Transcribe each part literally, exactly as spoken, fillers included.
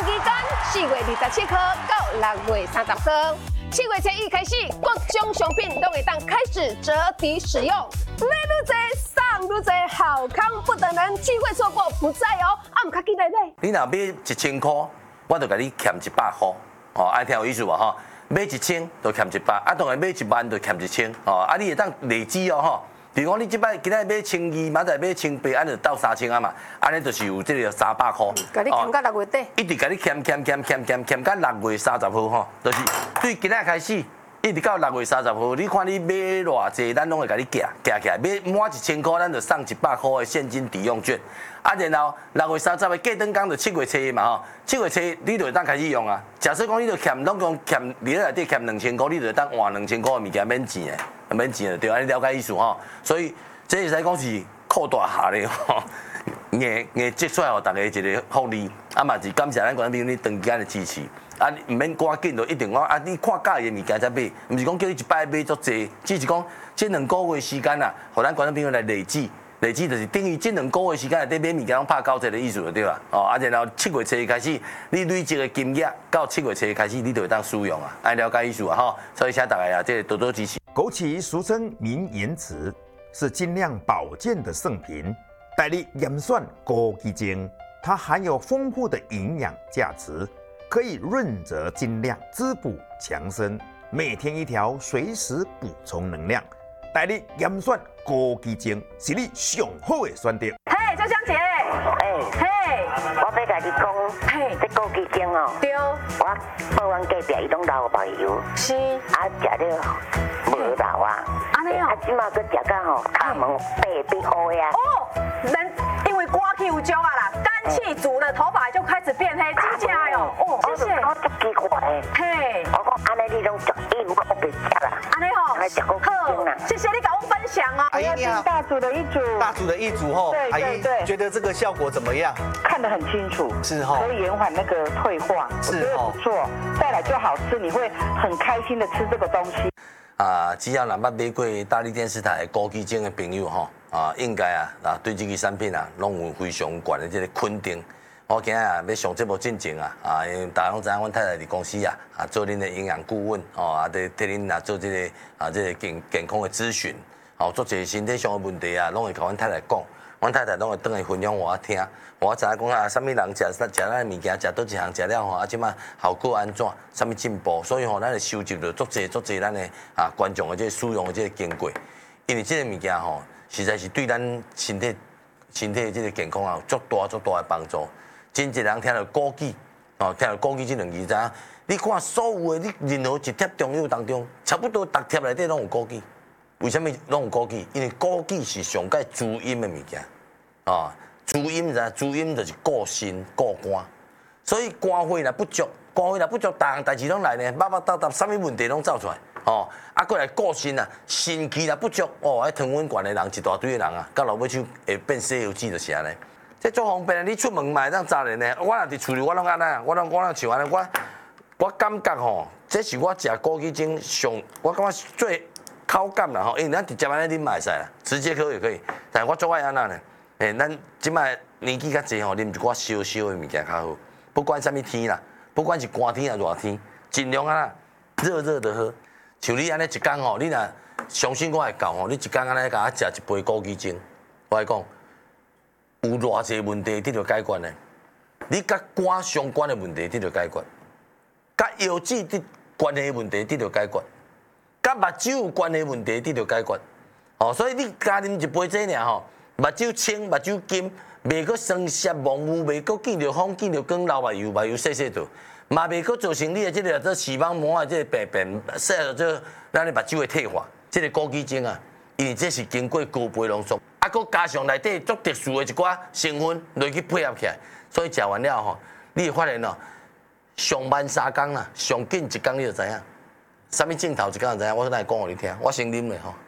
期间，四月二十七号到六月三十号，七月初一开始，各种商品都会当开始折抵使用。买愈多，送愈多，好康不等人，机会错过不再哦！啊，唔卡记来买。 你若买一千块，我就甲你欠一百块，哦，爱听有意思无吼？买一千就欠一百，啊，当然买一万就欠一千，哦，啊，你会当累积哦吼。比如讲，你即摆今仔买千二，明仔买千八，安就到三千啊嘛，安尼就是有这个三百块。 甲你欠到六月底。 一直甲你欠欠欠欠欠欠到六月三十号吼，就是对今仔开始，一直到六月三十号，你看你买偌济，咱拢会甲你夹夹起来，买满一千块，咱就送一百块的现金抵用券。啊，然后六月三十的过灯工就七月初一嘛吼，七月初一你就会当开始用啊。假设讲你就欠，拢讲欠你内底欠两千块，你就会当换两千块的物件免钱的，免钱的对，安尼了解意思吼。所以这会使讲是扩大下咧吼，硬硬积出来互大家一个福利，啊嘛是感谢咱观众朋友你长时间的支持。啊，唔免赶紧就一定讲啊，你看介意的物件才买，唔是讲叫你一摆买足济，只是讲这两个月时间啊，互咱观众朋友来累积。累积就是等于这两个月时间内底买物件拢拍九折的意思就对啦。哦，啊，然后七月初一开始，你累积的金额到七月初一开始，你就会当使用啊，爱了解意思啊吼。所以请大家啊，这多多支持。 枸杞俗称明眼子，是精量保健的圣品，代理盐酸枸杞精，它含有丰富的营养价值，可以润泽精量，滋补强身，每天一条，随时补充能量。代理盐酸枸杞精是你上好的选择。 嘿，周香姐。 哎， 嘿， 我要甲你讲， 嘿， 这枸杞精哦， 对， 我报阮隔壁伊拢老朋友， 是， 啊食了无老啊， 安尼哦啊即马佫食到吼，头毛白变黑啊。 哦，人因为刮气有灸啊啦，肝气足了，头发就开始变黑，真假哟。哦，谢谢。 我足奇怪的， 嘿， 我讲安尼你拢足硬，我别食啦。 安尼吼， 来食枸杞精啦。 谢谢你跟我分享哦。 阿姨你好， 大组的一组， 大组的一组后， 对阿姨对对觉得这个效果怎么样？ 看得很清楚， 是哈， 可以延缓那个退化，我觉得不错。再来就好吃，你会很开心的吃这个东西。 啊，只要若捌买过大力电视台枸杞精的朋友吼，啊，应该啊，啊对这个产品啊，拢有非常悬的这个肯定。我今日啊要上节目进前啊，啊，因为大家拢知影，阮太太伫公司啊，啊做恁的营养顾问，哦，啊，伫替恁啊做这个啊这个健健康的咨询，哦，做一些身体上的问题啊，拢会甲阮太太讲，阮太太拢会倒来分享我听，我知影讲啊，啥物人食食咱的物件，食倒一项食了吼，啊，即马效果安怎，啥物进步，所以吼，咱会收集着足济足济咱的啊观众的这个使用的这个经过，因为这个物件吼，实在是对咱身体身体的这个健康啊，足大足大的帮助。真侪人听到枸杞，哦，听到枸杞这两字，知影？你看所有的你任何一贴中药当中，差不多逐贴内底拢有枸杞。为什么拢有枸杞？因为枸杞是上界滋阴的物件，啊，滋阴啥？滋阴就是固心固肝，所以肝火若不足，肝火若不足，逐项代志拢来呢，叭叭嗒嗒，啥物问题拢走出来，哦，啊，过来固心啊，肾气若不足，哦，迄糖分悬的人一大堆的人啊，到老尾就会变西游记就是安尼。这足方便，你出门嘛会当查人呢。我若伫厝里，我拢安尼，我拢我拢像安尼，我我感觉吼，这是我食枸杞精上，我感觉最口感啦吼，因为咱直接安尼啉嘛会使啦，直接喝也可以。但是我最爱安那呢，诶，咱即摆年纪较济吼，啉一寡烧烧的物件较好。不管啥物天啦，不管是寒天啊热天，尽量安那热热的喝。像你安尼一工吼，你若相信我会教吼，你一工安尼甲我食一杯枸杞精，我来讲。有偌济问题得着解决呢？你甲肝相关的问题得着解决，甲腰子的关系问题得着解决，甲目睭有关系问题得着解决。哦，所以你加啉一杯这尔吼，目睭青、目睭金，袂阁酸涩模糊，袂阁见着风、见着光，流目油、目油细细度，嘛袂阁造成你的这个做视网膜啊，这个病变，说到这咱的目睭的退化，这个枸杞精啊，因为这是经过高倍浓缩。啊，佮加上内底足特殊的一寡成分落去配合起来，所以食完了吼，你会发现哦，上慢三工啦，上紧一工你就知影，啥物镜头一工就知影。我来讲互你听，我先啉咧吼，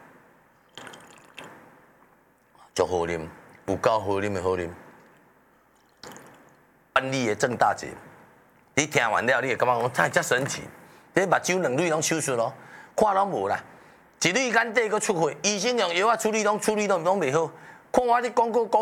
足好啉，有够好啉的好啉。万里的郑大姐，你听完了，你会感觉讲，太遮神奇，这目睭两蕊拢手术咯，看拢无啦。一蕊眼底佫出血，医生用药啊处理拢处理拢拢袂好，看我这广告讲。